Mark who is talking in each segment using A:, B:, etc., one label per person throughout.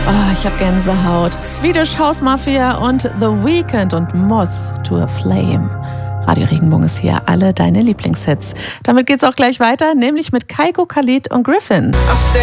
A: Ich habe Gänsehaut. Swedish House Mafia und The Weeknd und Moth to a Flame. Radio Regenbogen ist hier, alle deine Lieblingshits. Damit geht's auch gleich weiter, nämlich mit Kygo, Khalid und Griffin.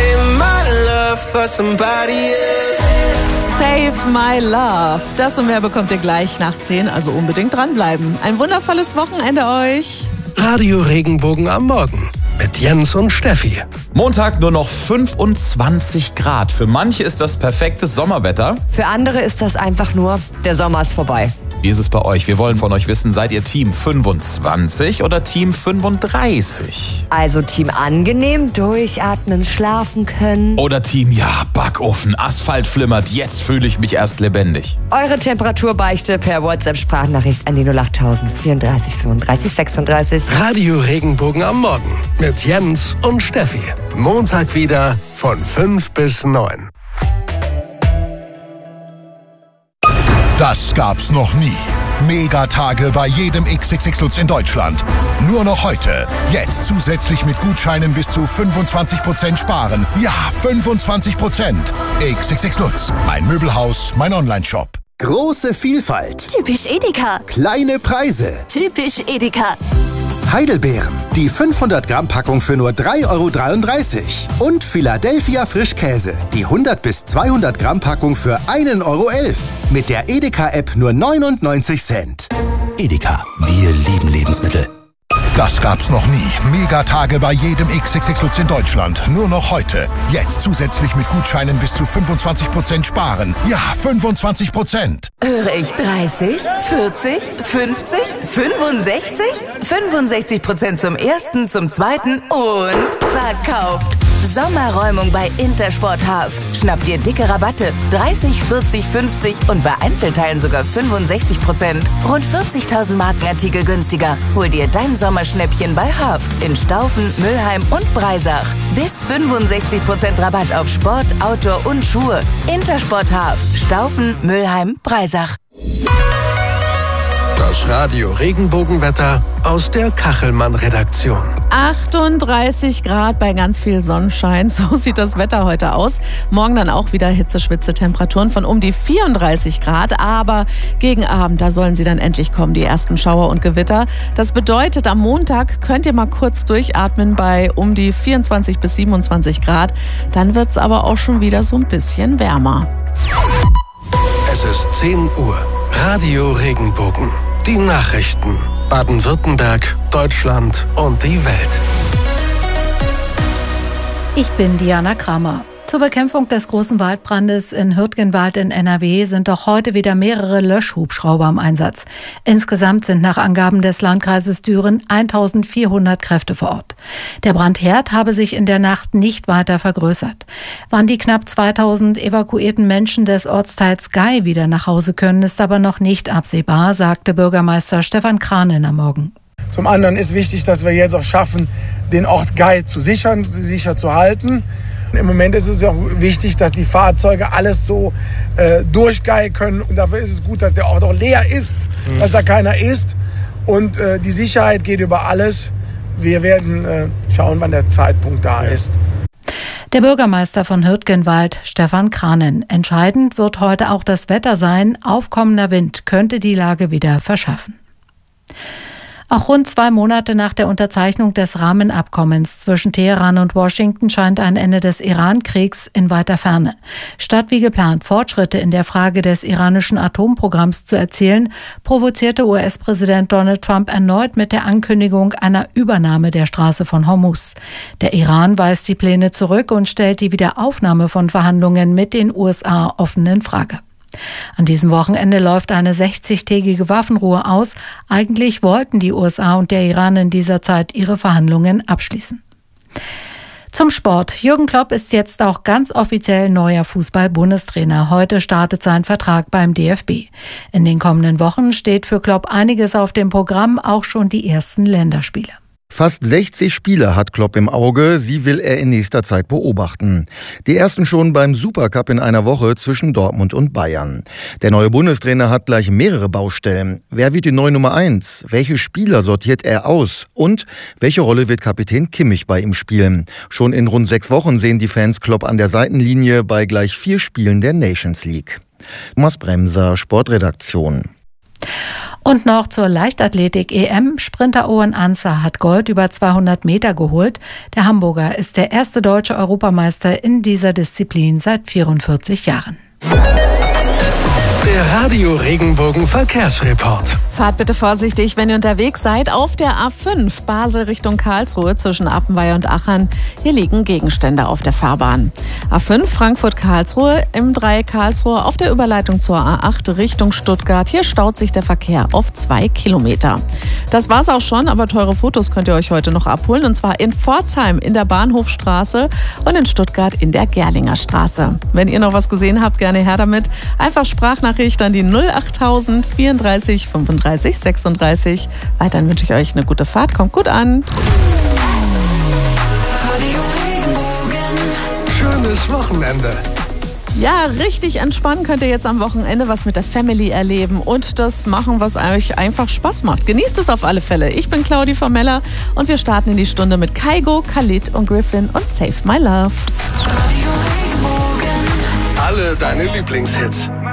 A: Save My Love. Das und mehr bekommt ihr gleich nach 10, also unbedingt dranbleiben. Ein wundervolles Wochenende euch.
B: Radio Regenbogen am Morgen mit Jens und Steffi.
C: Montag nur noch 25 Grad. Für manche ist das perfektes Sommerwetter.
D: Für andere ist das einfach nur, der Sommer ist vorbei.
C: Wie ist es bei euch? Wir wollen von euch wissen, seid ihr Team 25 oder Team 35?
D: Also Team angenehm, durchatmen, schlafen können.
C: Oder Team, ja, Backofen, Asphalt flimmert, jetzt fühle ich mich erst lebendig.
D: Eure Temperaturbeichte per WhatsApp-Sprachnachricht an die 08000 34 35 36.
B: Radio Regenbogen am Morgen mit Jens und Steffi. Montag wieder von 5 bis 9.
E: Das gab's noch nie. Megatage bei jedem XXX Lutz in Deutschland. Nur noch heute. Jetzt zusätzlich mit Gutscheinen bis zu 25% sparen. Ja, 25%. XXX Lutz. Mein Möbelhaus, mein Onlineshop.
F: Große Vielfalt.
G: Typisch Edeka.
F: Kleine Preise.
G: Typisch Edeka.
F: Heidelbeeren. Die 500 Gramm Packung für nur 3,33 €. Und Philadelphia Frischkäse. Die 100 bis 200 Gramm Packung für 1,11 €. Mit der Edeka-App nur 99 Cent.
H: Edeka, wir lieben Lebensmittel.
E: Das gab's noch nie. Megatage bei jedem XXX Lutz in Deutschland. Nur noch heute. Jetzt zusätzlich mit Gutscheinen bis zu 25% sparen. Ja, 25%.
G: Höre ich 30, 40, 50, 65? 65% zum ersten, zum zweiten und verkauft. Sommerräumung bei Intersport Half. Schnappt dir dicke Rabatte. 30, 40, 50 und bei Einzelteilen sogar 65%. Rund 40.000 Markenartikel günstiger. Hol dir dein Sommerschnäppchen bei Half in Staufen, Mülheim und Breisach. Bis 65% Rabatt auf Sport, Outdoor und Schuhe. Intersport Half. Staufen, Mülheim, Breisach.
B: Das Radio Regenbogenwetter aus der Kachelmann-Redaktion.
A: 38 Grad bei ganz viel Sonnenschein. So sieht das Wetter heute aus. Morgen dann auch wieder Hitze-Schwitze-Temperaturen von um die 34 Grad. Aber gegen Abend, da sollen sie dann endlich kommen, die ersten Schauer und Gewitter. Das bedeutet, am Montag könnt ihr mal kurz durchatmen bei um die 24 bis 27 Grad. Dann wird's aber auch schon wieder so ein bisschen wärmer.
B: Es ist 10 Uhr. Radio Regenbogen. Die Nachrichten. Baden-Württemberg, Deutschland und die Welt.
I: Ich bin Diana Kramer. Zur Bekämpfung des großen Waldbrandes in Hürtgenwald in NRW sind auch heute wieder mehrere Löschhubschrauber im Einsatz. Insgesamt sind nach Angaben des Landkreises Düren 1400 Kräfte vor Ort. Der Brandherd habe sich in der Nacht nicht weiter vergrößert. Wann die knapp 2000 evakuierten Menschen des Ortsteils Gei wieder nach Hause können, ist aber noch nicht absehbar, sagte Bürgermeister Stefan Kranen am Morgen.
J: Zum anderen ist wichtig, dass wir jetzt auch schaffen, den Ort Gei zu sichern, sicher zu halten. Im Moment ist es auch wichtig, dass die Fahrzeuge alles so durch Gei können. Und dafür ist es gut, dass der Ort auch leer ist, dass da keiner ist. Und die Sicherheit geht über alles. Wir werden schauen, wann der Zeitpunkt da ist.
I: Der Bürgermeister von Hürtgenwald, Stefan Kranen. Entscheidend wird heute auch das Wetter sein. Aufkommender Wind könnte die Lage wieder verschärfen. Auch rund 2 Monate nach der Unterzeichnung des Rahmenabkommens zwischen Teheran und Washington scheint ein Ende des Iran-Kriegs in weiter Ferne. Statt wie geplant Fortschritte in der Frage des iranischen Atomprogramms zu erzielen, provozierte US-Präsident Donald Trump erneut mit der Ankündigung einer Übernahme der Straße von Hormuz. Der Iran weist die Pläne zurück und stellt die Wiederaufnahme von Verhandlungen mit den USA offen in Frage. An diesem Wochenende läuft eine 60-tägige Waffenruhe aus. Eigentlich wollten die USA und der Iran in dieser Zeit ihre Verhandlungen abschließen. Zum Sport. Jürgen Klopp ist jetzt auch ganz offiziell neuer Fußball-Bundestrainer. Heute startet sein Vertrag beim DFB. In den kommenden Wochen steht für Klopp einiges auf dem Programm, auch schon die ersten Länderspiele.
K: Fast 60 Spiele hat Klopp im Auge, sie will er in nächster Zeit beobachten. Die ersten schon beim Supercup in einer Woche zwischen Dortmund und Bayern. Der neue Bundestrainer hat gleich mehrere Baustellen. Wer wird die neue Nummer 1? Welche Spieler sortiert er aus? Und welche Rolle wird Kapitän Kimmich bei ihm spielen? Schon in rund 6 Wochen sehen die Fans Klopp an der Seitenlinie bei gleich 4 Spielen der Nations League. Thomas Bremser, Sportredaktion.
I: Und noch zur Leichtathletik-EM. Sprinter Owen Ancer hat Gold über 200 Meter geholt. Der Hamburger ist der erste deutsche Europameister in dieser Disziplin seit 44 Jahren.
B: Der Radio Regenbogen Verkehrsreport.
A: Fahrt bitte vorsichtig, wenn ihr unterwegs seid. Auf der A5 Basel Richtung Karlsruhe zwischen Appenweier und Achern. Hier liegen Gegenstände auf der Fahrbahn. A5 Frankfurt-Karlsruhe im Dreieck Karlsruhe auf der Überleitung zur A8 Richtung Stuttgart. Hier staut sich der Verkehr auf 2 Kilometer. Das war's auch schon, aber teure Fotos könnt ihr euch heute noch abholen. Und zwar in Pforzheim in der Bahnhofstraße und in Stuttgart in der Gerlinger Straße. Wenn ihr noch was gesehen habt, gerne her damit. Einfach Sprachnachricht an die 08000 34 35 36. Weiterhin wünsche ich euch eine gute Fahrt. Kommt gut an.
B: Schönes Wochenende.
A: Ja, richtig entspannen könnt ihr jetzt am Wochenende was mit der Family erleben und das machen, was euch einfach Spaß macht. Genießt es auf alle Fälle. Ich bin Claudi Formella und wir starten in die Stunde mit Kygo, Khalid und Griffin und Save My Love.
B: Alle deine Lieblingshits.